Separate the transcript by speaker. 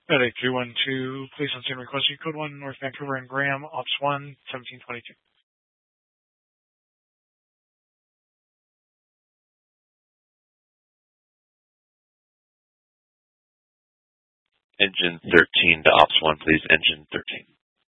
Speaker 1: At 8312, please on scene requesting code 1, North Vancouver and Graham, Ops 1, 1722.
Speaker 2: Engine 13 to Ops 1, please. Engine 13.